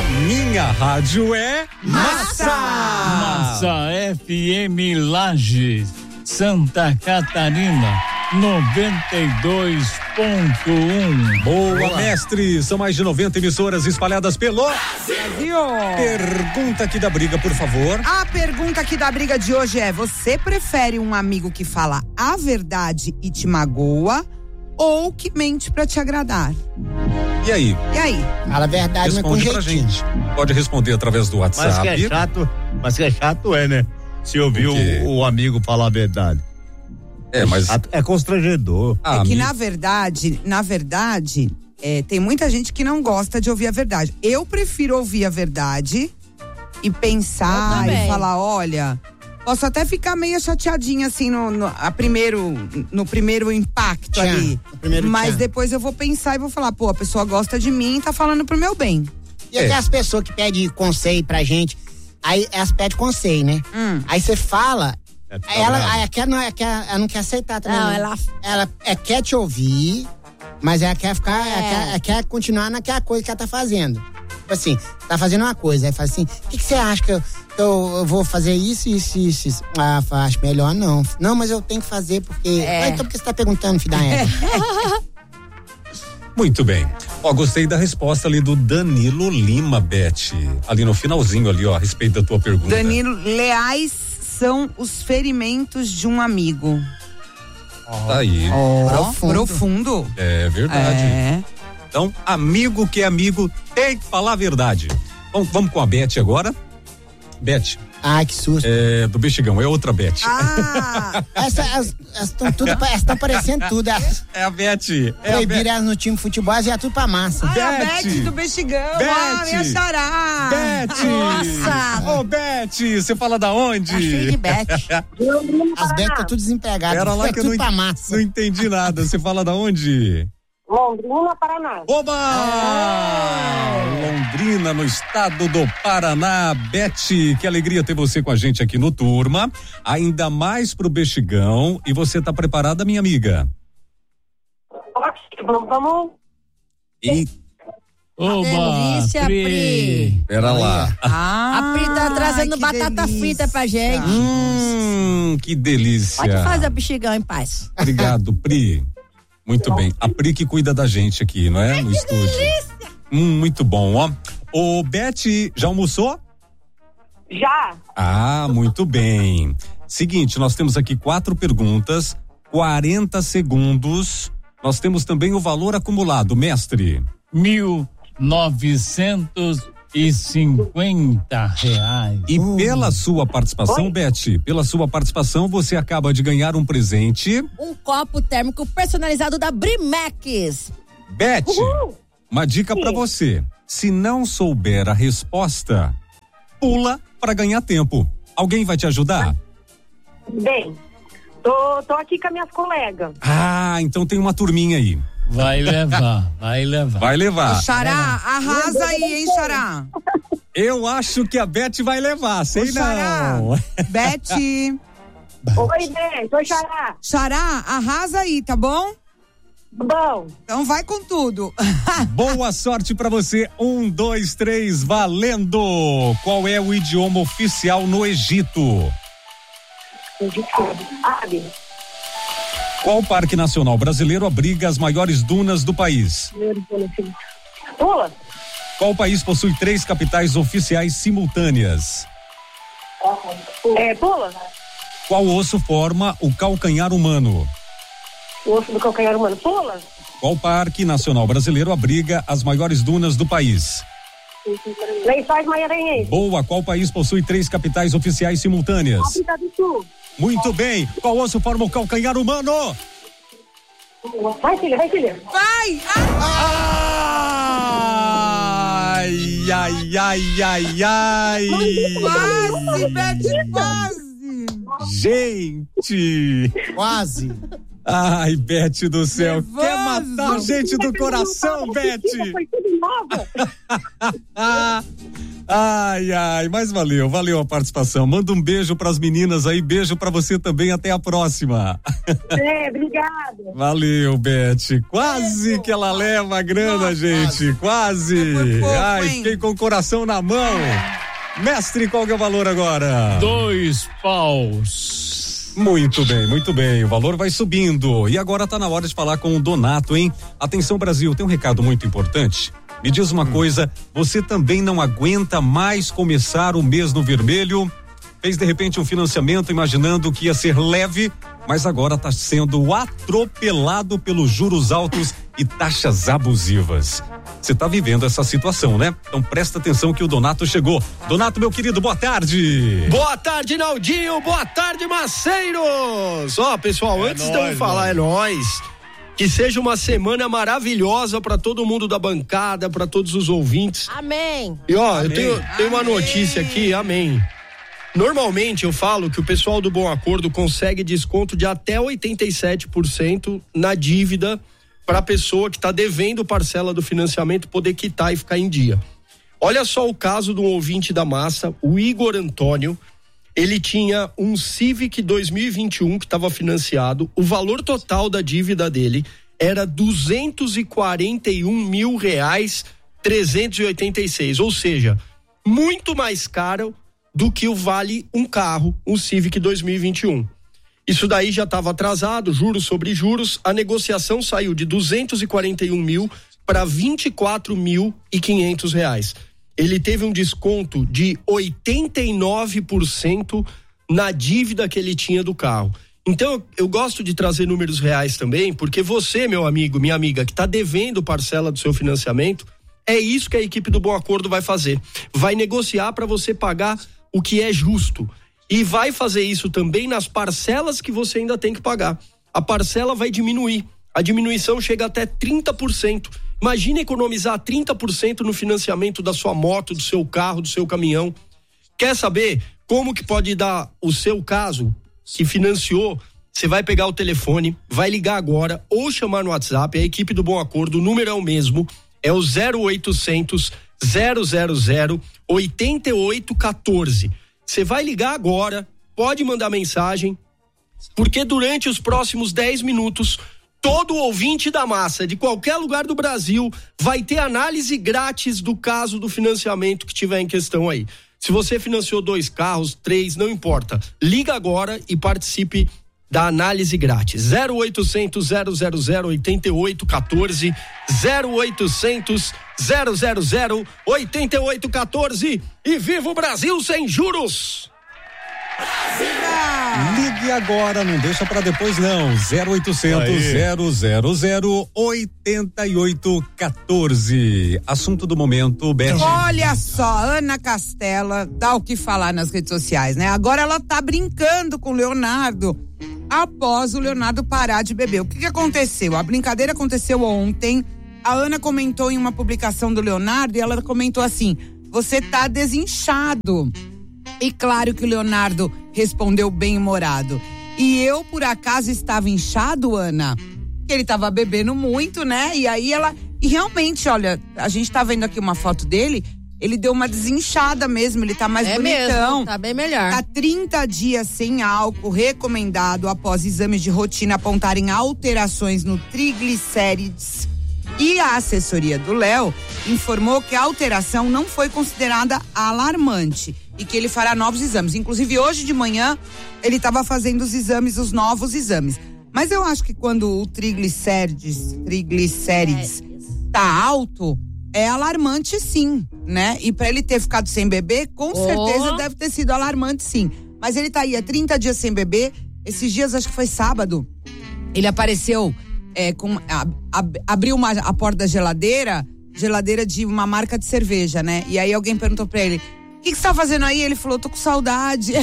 minha rádio é Massa! Massa FM Lages, Santa Catarina, 92.1. Boa, mestre! São mais de 90 emissoras espalhadas pelo Brasil. Pergunta aqui da briga, por favor. A pergunta aqui da briga de hoje é: você prefere um amigo que fala a verdade e te magoa ou que mente pra te agradar? E aí? Fala a verdade, mas com Responde pra jeitinho. gente. Pode responder através do WhatsApp. Mas que é chato, né? Se ouvir o amigo falar a verdade. Mas é constrangedor. É que na verdade, tem muita gente que não gosta de ouvir a verdade. Eu prefiro ouvir a verdade e pensar e falar, olha, posso até ficar meio chateadinha assim no primeiro impacto ali. Mas depois eu vou pensar e vou falar, pô, a pessoa gosta de mim e tá falando pro meu bem. E até as pessoas que pedem conselho pra gente, aí elas pedem conselho, né? Aí você fala, ela não quer aceitar também. Não, ela quer te ouvir, mas ela quer ficar, ela quer continuar naquela coisa que ela tá fazendo. Tipo assim, tá fazendo uma coisa, aí fala assim, o que você acha que eu vou fazer isso? Ah, acho melhor não. Não, mas eu tenho que fazer porque... Então por que você tá perguntando, filho da égua? Muito bem. Gostei da resposta ali do Danilo Lima, Beth. Ali no finalzinho ali, a respeito da tua pergunta. Danilo, leais são os ferimentos de um amigo. Aí. Profundo. É verdade. Então, amigo que é amigo tem que falar a verdade. Vamos com a Beth agora. Beth. Ai, que susto. Do Bexigão, é outra Beth. Elas estão parecendo tudo. É a Beth. Proibiram elas no time de futebol, já tudo pra massa. A Beth do Bexigão. Minha xará. Beth. Nossa. Ô, Beth, você fala da onde? Cheio de Beth. As Beth estão tudo desempregadas. Era lá que eu tudo pra massa. não entendi nada. Você fala da onde? Londrina, Paraná. Oba! Londrina, no estado do Paraná. Beth, que alegria ter você com a gente aqui no Turma. Ainda mais pro Bexigão. E você tá preparada, minha amiga? Vamos. Oba, delícia, Pri. Pera lá. A Pri tá trazendo batata frita pra gente. Que delícia. Pode fazer o Bexigão em paz. Obrigado, Pri. Muito bem. A Pri que cuida da gente aqui, não é? No estúdio. Delícia. Muito bom, ó. Ô, Beth, já almoçou? Já. Muito bem. Seguinte, nós temos aqui 4 perguntas, 40 segundos. Nós temos também o valor acumulado, mestre. R$1.950. E pela sua participação, Beth, pela sua participação, você acaba de ganhar um presente. Um copo térmico personalizado da Brimex. Beth, uma dica pra você. Se não souber a resposta, pula pra ganhar tempo. Alguém vai te ajudar? Bem, tô aqui com as minhas colegas. Então tem uma turminha aí. Vai levar. Ô, Xará, arrasa aí, hein, Xará? Eu acho que a Beth vai levar, sei não. Xará, Beth. Oi, Beth. Oi, Xará. Xará, arrasa aí, tá bom? Bom. Então vai com tudo. Boa sorte pra você. 1, 2, 3, valendo! Qual é o idioma oficial no Egito? Árabe. Qual parque nacional brasileiro abriga as maiores dunas do país? Pula. Qual país possui 3 capitais oficiais simultâneas? Pula. Qual osso forma o calcanhar humano? O osso do calcanhar humano. Pula. Qual parque nacional brasileiro abriga as maiores dunas do país? Lençóis Maranhenses. Boa. Qual país possui 3 capitais oficiais simultâneas? África do Sul. Muito bem. Qual osso forma o calcanhar humano? Vai, filha. Vai! Ai. Quase, Beth, quase. Gente. Quase. Ai, Beth do céu. Nervoso. Quer matar a gente do coração, Beth? Foi tudo nova. Ai, mas valeu a participação. Manda um beijo pras meninas aí, beijo pra você também, até a próxima. Obrigada. Valeu, Beth. Quase que ela leva a grana, gente, quase. Ai, fiquei com o coração na mão. Mestre, qual que é o valor agora? 2 paus. Muito bem, o valor vai subindo. E agora tá na hora de falar com o Donato, hein? Atenção, Brasil, tem um recado muito importante. Me diz uma coisa, você também não aguenta mais começar o mês no vermelho? Fez de repente um financiamento imaginando que ia ser leve, mas agora está sendo atropelado pelos juros altos e taxas abusivas. Você está vivendo essa situação, né? Então presta atenção que o Donato chegou. Donato, meu querido, boa tarde. Boa tarde, Naldinho. Boa tarde, Maceiros. Ó, pessoal, antes de eu falar, é nóis. Que seja uma semana maravilhosa para todo mundo da bancada, para todos os ouvintes. Amém. E ó, eu tenho uma notícia aqui, amém. Normalmente eu falo que o pessoal do Bom Acordo consegue desconto de até 87% na dívida para a pessoa que está devendo parcela do financiamento poder quitar e ficar em dia. Olha só o caso de um ouvinte da massa, o Igor Antônio. Ele tinha um Civic 2021 que estava financiado. O valor total da dívida dele era R$241.386, ou seja, muito mais caro do que o vale um carro, um Civic 2021. Isso daí já estava atrasado, juros sobre juros. A negociação saiu de 241 mil para R$24.500. Ele teve um desconto de 89% na dívida que ele tinha do carro. Então, eu gosto de trazer números reais também, porque você, meu amigo, minha amiga, que está devendo parcela do seu financiamento, é isso que a equipe do Bom Acordo vai fazer. Vai negociar para você pagar o que é justo. E vai fazer isso também nas parcelas que você ainda tem que pagar. A parcela vai diminuir. A diminuição chega até 30%. Imagina economizar 30% no financiamento da sua moto, do seu carro, do seu caminhão. Quer saber como que pode dar o seu caso que financiou? Você vai pegar o telefone, vai ligar agora ou chamar no WhatsApp, a equipe do Bom Acordo, o número é o mesmo, é o 0800 000 8814. Você vai ligar agora, pode mandar mensagem, porque durante os próximos 10 minutos todo ouvinte da massa, de qualquer lugar do Brasil, vai ter análise grátis do caso do financiamento que tiver em questão aí. Se você financiou 2 carros, 3, não importa. Liga agora e participe da análise grátis. 0800 000 8814, 0800 000 8814 e viva o Brasil sem juros! Ligue agora, não deixa pra depois não. 0800 000 8814. Assunto do momento, Beth. Olha só, Ana Castela dá o que falar nas redes sociais, né? Agora ela tá brincando com o Leonardo após o Leonardo parar de beber. O que aconteceu? A brincadeira aconteceu ontem. A Ana comentou em uma publicação do Leonardo e ela comentou assim: você tá desinchado. E claro que o Leonardo respondeu bem-humorado. E eu, por acaso, estava inchado, Ana? Que ele estava bebendo muito, né? E aí ela... E realmente, olha, a gente tá vendo aqui uma foto dele, ele deu uma desinchada mesmo, ele tá mais bonitão. Mesmo, tá bem melhor. Tá 30 dias sem álcool, recomendado após exames de rotina apontarem alterações no triglicérides. E a assessoria do Léo informou que a alteração não foi considerada alarmante e que ele fará novos exames. Inclusive, hoje de manhã, ele estava fazendo os exames, os novos exames. Mas eu acho que quando o triglicérides tá alto, é alarmante sim, né? E para ele ter ficado sem beber, com certeza deve ter sido alarmante sim. Mas ele tá aí há 30 dias sem beber. Esses dias, acho que foi sábado, ele apareceu... abriu a porta da geladeira de uma marca de cerveja, né? E aí alguém perguntou pra ele: o que você tá fazendo aí? Ele falou: tô com saudade.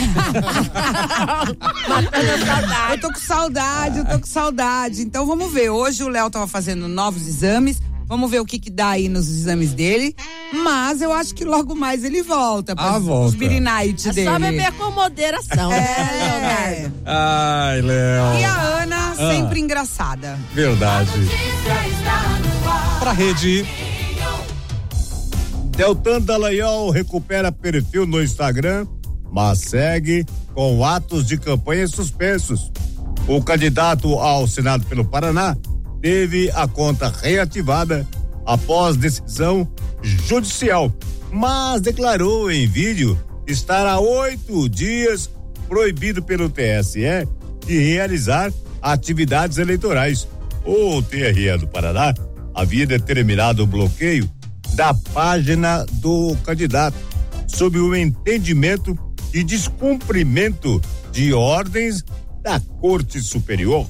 Eu tô com saudade. Então vamos ver, hoje o Léo tava fazendo novos exames, vamos ver o que dá aí nos exames dele, mas eu acho que logo mais ele volta para os Beer Night dele. É só beber com moderação, né, Leonardo? Ai, Léo. E a Ana, sempre engraçada. Verdade. Pra rede. Deltan Dallagnol recupera perfil no Instagram, mas segue com atos de campanha suspensos. O candidato ao Senado pelo Paraná teve a conta reativada após decisão judicial, mas declarou em vídeo estar há 8 dias proibido pelo TSE de realizar atividades eleitorais. O TRE do Paraná havia determinado o bloqueio da página do candidato, sob o entendimento de descumprimento de ordens da Corte Superior.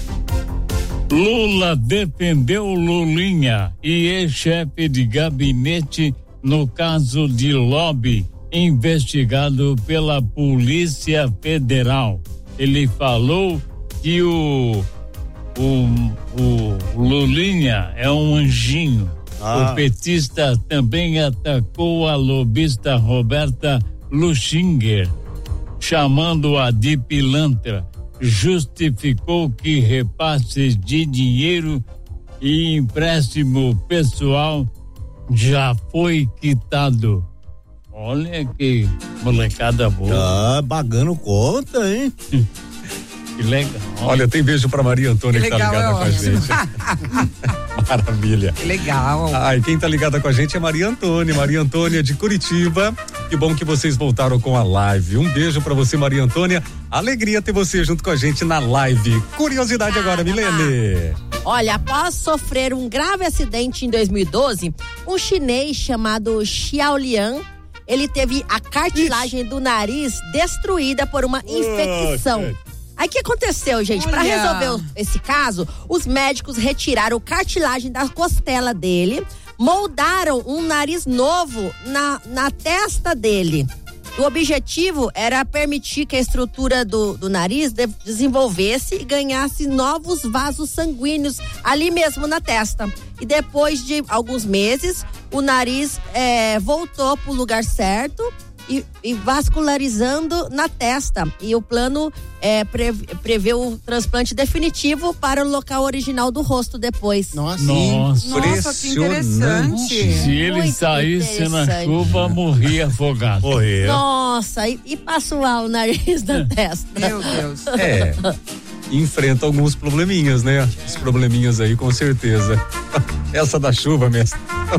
Lula defendeu Lulinha e ex-chefe de gabinete no caso de lobby investigado pela Polícia Federal. Ele falou que o Lulinha é um anjinho. O petista também atacou a lobista Roberta Luxinger, chamando-a de pilantra. Justificou que repasses de dinheiro e empréstimo pessoal já foi quitado. Olha que molecada boa. Pagando conta, hein? Que legal. Olha, tem beijo pra Maria Antônia que tá ligada com a gente. Maravilha. Que legal. Quem tá ligada com a gente é Maria Antônia de Curitiba. Que bom que vocês voltaram com a live. Um beijo pra você, Maria Antônia. Alegria ter você junto com a gente na live. Curiosidade agora, Milene. Olha, após sofrer um grave acidente em 2012, um chinês chamado Xiao Lian, ele teve a cartilagem do nariz destruída por uma infecção. Aí o que aconteceu, gente? Para resolver esse caso, os médicos retiraram cartilagem da costela dele, moldaram um nariz novo na testa dele. O objetivo era permitir que a estrutura do nariz desenvolvesse e ganhasse novos vasos sanguíneos ali mesmo na testa. E depois de alguns meses, o nariz voltou para o lugar certo e vascularizando na testa. E o plano prevê o transplante definitivo para o local original do rosto depois. Nossa, que interessante. Se ele saísse na chuva, morria afogado. Nossa, e passou o nariz na testa. Meu Deus. Enfrenta alguns probleminhas, né? Os probleminhas aí, com certeza. Essa da chuva mesmo.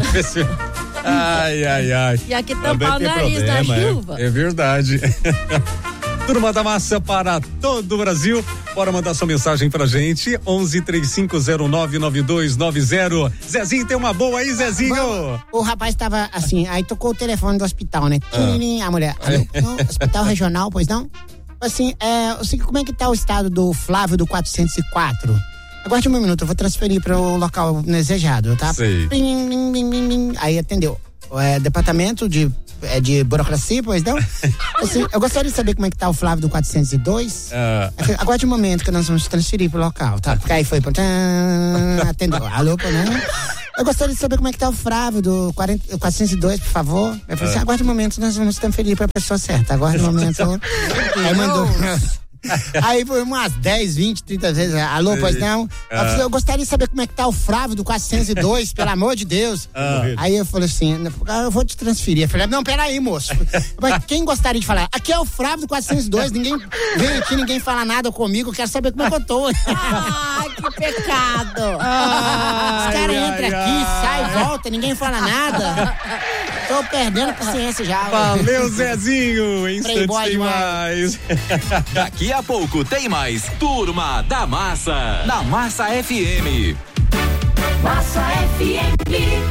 Ai. E aqui tampar o nariz na chuva. É verdade. Turma da Massa para todo o Brasil. Bora mandar sua mensagem pra gente. 1135099290. Zezinho, tem uma boa aí, Zezinho? O rapaz tava assim, aí tocou o telefone do hospital, né? A mulher, hospital regional, pois não? Assim, como é que tá o estado do Flávio do 404? Aguarde um minuto, eu vou transferir para o local desejado, tá? Sei. Aí atendeu. Departamento de burocracia, pois não? Assim, eu gostaria de saber como é que tá o Flávio do 402. Aguarde um momento que nós vamos transferir pro local, tá? Porque aí foi atendeu. Alô, né? Eu gostaria de saber como é que tá o Flávio do 402, por favor. Eu falei assim, aguarde um momento, nós vamos transferir pra pessoa certa. Aguarde um momento. Aí mandou. Aí foi umas 10, 20, 30 vezes. Alô, pois não? Eu gostaria de saber como é que tá o Flávio do 402, pelo amor de Deus. Aí eu falei assim, eu vou te transferir. Eu falei, não, peraí, moço. Mas quem gostaria de falar? Aqui é o Flávio do 402, ninguém vem aqui, ninguém fala nada comigo, quero saber como é que eu tô. Ai, que pecado. Os caras entram aqui, saem, voltam, ninguém fala nada. Tô perdendo a paciência já. Valeu, Zezinho. Instantes tem mais. Daqui a pouco tem mais Turma da Massa, na Massa FM. Massa FM.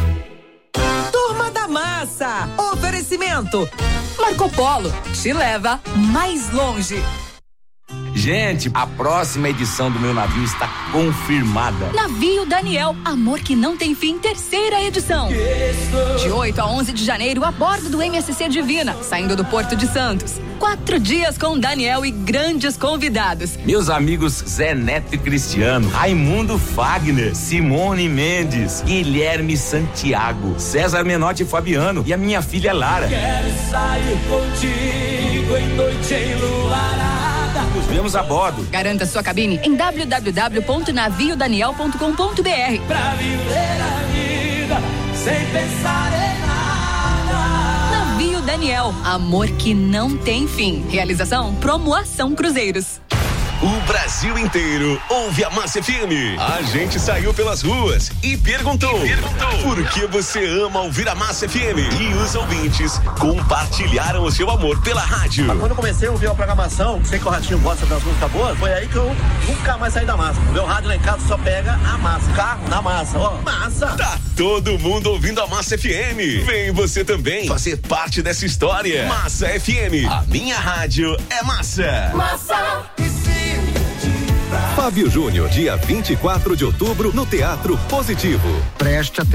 Turma da Massa. Oferecimento. Marco Polo te leva mais longe. Gente, a próxima edição do meu navio está confirmada. Navio Daniel, amor que não tem fim, 3ª edição. De 8 a 11 de janeiro, a bordo do MSC Divina, saindo do Porto de Santos. 4 dias com Daniel e grandes convidados. Meus amigos Zé Neto e Cristiano, Raimundo Fagner, Simone Mendes, Guilherme Santiago, César Menotti e Fabiano e a minha filha Lara. Quero sair contigo em noite enluarada. Nos vemos a bordo. Garanta sua cabine em www.naviodaniel.com.br. Pra viver a vida sem pensar em nada. Daniel, amor que não tem fim. Realização Promoção Cruzeiros. O Brasil inteiro ouve a Massa FM. A gente saiu pelas ruas e perguntou por que você ama ouvir a Massa FM? E os ouvintes compartilharam o seu amor pela rádio. Mas quando eu comecei a ouvir a programação, sei que o Ratinho gosta das músicas boas, foi aí que eu nunca mais saí da Massa. O meu rádio lá em casa só pega a Massa. Carro na Massa, ó, Massa. Tá todo mundo ouvindo a Massa FM. Vem você também fazer parte dessa história. Massa FM, a minha rádio é Massa. Massa. Fábio Júnior, dia 24 de outubro, no Teatro Positivo. Preste atenção.